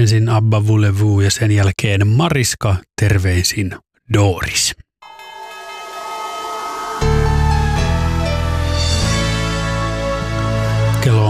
Ensin Abba Voulez-Vous ja sen jälkeen Mariska, terveisin Doris. Kello on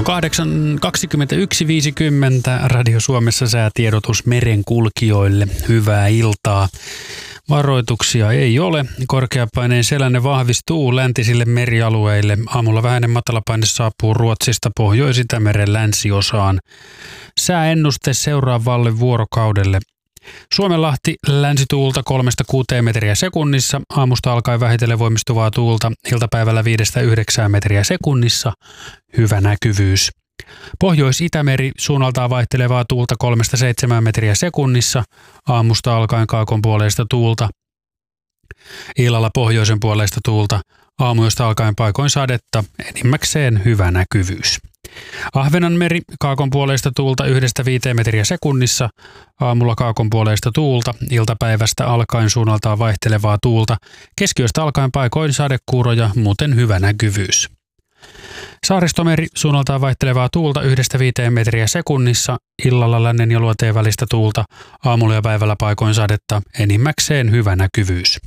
21.50. Radio Suomessa säätiedotus merenkulkijoille. Hyvää iltaa. Varoituksia ei ole. Korkeapaineen selänne vahvistuu läntisille merialueille. Aamulla vähäinen matalapaine saapuu Ruotsista Pohjois-Itämeren länsiosaan. Sääennuste seuraavalle vuorokaudelle. Suomenlahti länsituulta 3-6 metriä sekunnissa. Aamusta alkaen vähitellen voimistuvaa tuulta. Iltapäivällä 5-9 metriä sekunnissa. Hyvä näkyvyys. Pohjois-Itämeri suunnaltaan vaihtelevaa tuulta 3-7 metriä sekunnissa. Aamusta alkaen kaakon puoleista tuulta. Illalla pohjoisen puoleista tuulta. Aamuyöstä alkaen paikoin sadetta. Enimmäkseen hyvä näkyvyys. Ahvenanmeri kaakon puoleista tuulta 1-5 metriä sekunnissa. Aamulla kaakon puoleista tuulta. Iltapäivästä alkaen suunnaltaan vaihtelevaa tuulta. Keskiyöstä alkaen paikoin sadekuuroja, muuten hyvä näkyvyys. Saaristomeri suunnaltaan vaihtelevaa tuulta 1-5 metriä sekunnissa. Illalla lännen ja luoteen välistä tuulta. Aamulla ja päivällä paikoin sadetta. Enimmäkseen hyvä näkyvyys.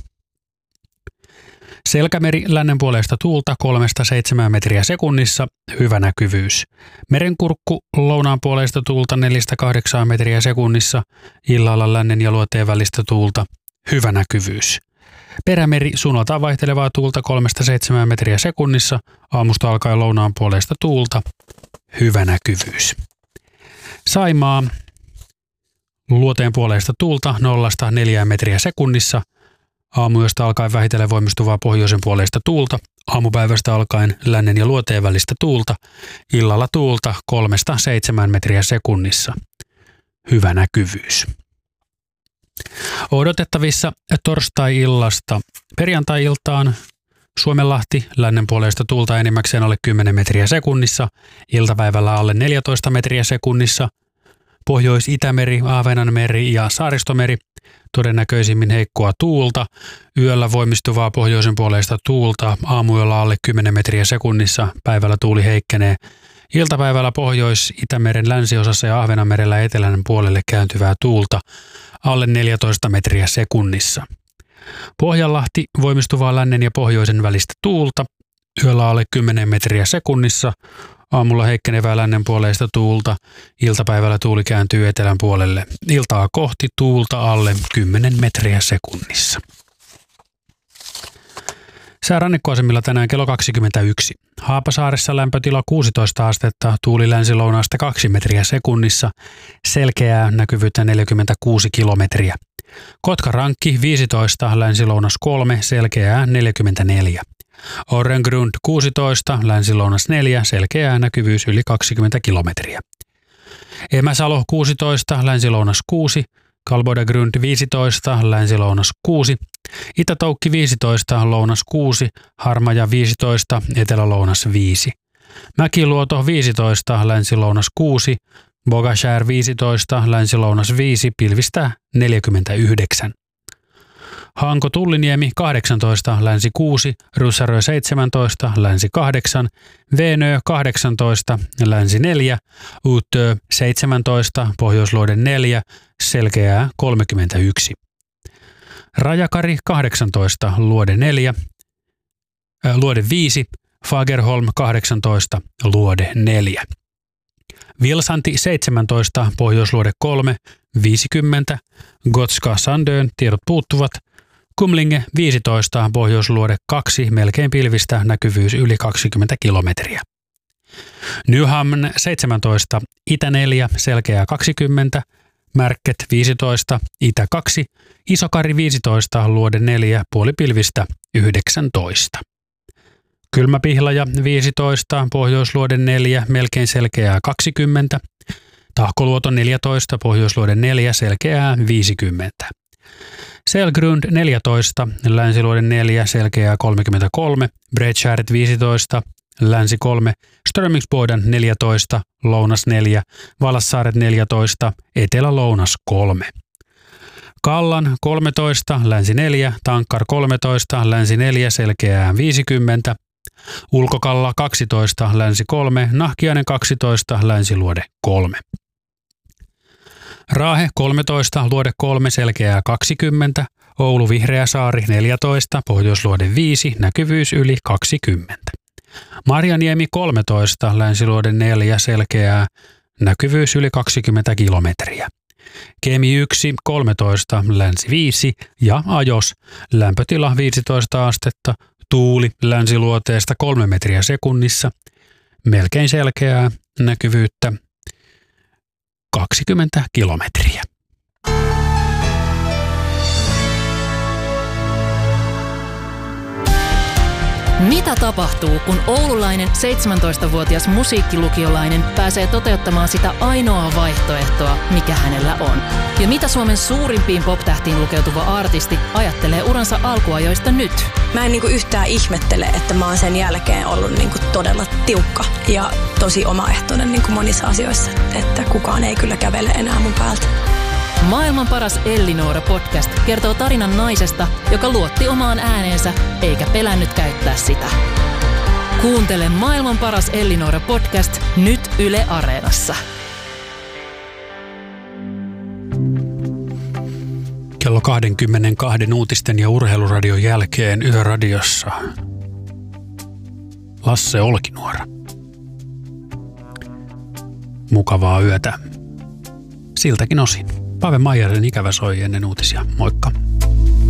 Selkämeri lännen puolesta tuulta 3-7 metriä sekunnissa. Hyvä näkyvyys. Merenkurkku lounaan puolesta tuulta 4-8 metriä sekunnissa. Illalla lännen ja luoteen välistä tuulta. Hyvä näkyvyys. Perämeri suunnaltaan vaihtelevaa tuulta 3-7 metriä sekunnissa. Aamusta alkaen lounaan puolesta tuulta. Hyvä näkyvyys. Saimaa luoteen puolesta tuulta 0-4 metriä sekunnissa. Aamuyöstä alkaen vähitellen voimistuvaa pohjoisen puoleista tuulta. Aamupäivästä alkaen lännen ja luoteen välistä tuulta. Illalla tuulta 3-7 metriä sekunnissa. Hyvä näkyvyys. Odotettavissa torstai-illasta perjantai-iltaan Suomenlahti lännen puolesta tuulta enimmäkseen alle 10 metriä sekunnissa. Iltapäivällä alle 14 metriä sekunnissa. Pohjois-Itämeri, Ahvenanmeri ja Saaristomeri todennäköisimmin heikkoa tuulta. Yöllä voimistuvaa pohjoisen puoleista tuulta. Aamuyöllä alle 10 metriä sekunnissa. Päivällä tuuli heikkenee. Iltapäivällä Pohjois-Itämeren länsiosassa ja Ahvenanmerellä etelän puolelle kääntyvää tuulta. Alle 14 metriä sekunnissa. Pohjanlahti voimistuvaa lännen ja pohjoisen välistä tuulta. Yöllä alle 10 metriä sekunnissa. Aamulla heikkenevää lännen puoleista tuulta. Iltapäivällä tuuli kääntyy etelän puolelle. Iltaa kohti tuulta alle 10 metriä sekunnissa. Sää rannikkoasemilla tänään kello 21. Haapasaaressa lämpötila 16 astetta, tuuli länsi-lounaasta 2 metriä sekunnissa, selkeää näkyvyyttä 46 kilometriä. Kotkarankki 15, länsi-lounas 3, selkeää 44. Orrengrund 16, länsi-lounas 4, selkeää näkyvyys yli 20 kilometriä. Emäsalo 16, länsi-lounas 6, Kalbodagrund 15, länsi-lounas 6, Itä-Toukki 15, lounas 6, Harmaja 15, etelä-lounas 5. Mäkiluoto 15, länsi-lounas 6, Bogashär 15, länsi-lounas 5, pilvistä 49. Hanko Tulliniemi 18, länsi 6, Ryssärö 17, länsi 8, Veenö 18, länsi 4, Uutö 17, Pohjoisluode 4, selkeää 31. Rajakari 18, luode 4, luode 5, Fagerholm 18, luode 4. Vilsanti 17, Pohjoisluode 3, 50, Gotska Sandön, tiedot puuttuvat. Kumlinge 15, Pohjoisluode 2, melkein pilvistä, näkyvyys yli 20 kilometriä. Nyhamn 17, Itä 4, selkeää 20, Märket 15, Itä 2, Isokari 15, luode 4, puolipilvistä 19. Kylmäpihlaja 15, Pohjoisluode 4, melkein selkeää 20. Tahkoluoto 14, Pohjoisluode 4, selkeää 50. Selgrund 14, länsiluode 4, selkeää 33. Bredskäret 15, länsi 3. Strömingsboden 14, lounas 4. Valassaaret 14, etelä-lounas 3. Kallan 13, länsi 4, Tankkar 13, länsi 4, selkeää 50. Ulkokalla 12, länsi 3, Nahkiainen 12, länsiluode 3. Raahe 13, Luode 3, selkeää 20, Oulu Vihreäsaari 14, Pohjoisluode 5, näkyvyys yli 20. Marjaniemi 13, Länsiluode 4, selkeää, näkyvyys yli 20 kilometriä. Kemi 1, 13, Länsi 5 ja Ajos, lämpötila 15 astetta, tuuli länsiluoteesta 3 metriä sekunnissa, melkein selkeää, näkyvyyttä 20 kilometriä. Mitä tapahtuu, kun oululainen 17-vuotias musiikkilukiolainen pääsee toteuttamaan sitä ainoaa vaihtoehtoa, mikä hänellä on? Ja mitä Suomen suurimpiin pop-tähtiin lukeutuva artisti ajattelee uransa alkuajoista nyt? Mä en yhtään ihmettele, että mä oon sen jälkeen ollut todella tiukka ja tosi omaehtoinen monissa asioissa, että kukaan ei kyllä kävele enää mun päältä. Maailman paras Ellinora podcast kertoo tarinan naisesta, joka luotti omaan ääneensä eikä pelännyt käyttää sitä. Kuuntele Maailman paras Ellinora podcast nyt Yle Areenassa. Kello 22 uutisten ja urheiluradion jälkeen Yöradiossa Lasse Olkinuora. Mukavaa yötä siltäkin osin. Pave Maijarin ikävä soi ennen uutisia. Moikka!